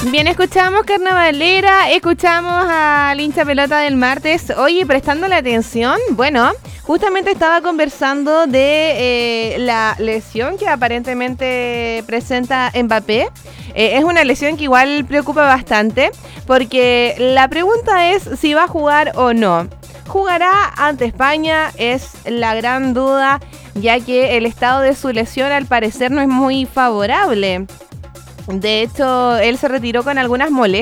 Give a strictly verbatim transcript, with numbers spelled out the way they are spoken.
Bien, escuchamos Carnavalera, escuchamos al hincha pelota del martes. Oye, prestando la atención, bueno, justamente estaba conversando de eh, la lesión que aparentemente presenta Mbappé. Eh, es una lesión que igual preocupa bastante, porque la pregunta es si va a jugar o no. ¿Jugará ante España? Es la gran duda, ya que el estado de su lesión al parecer no es muy favorable. De hecho, él se retiró con algunas molestias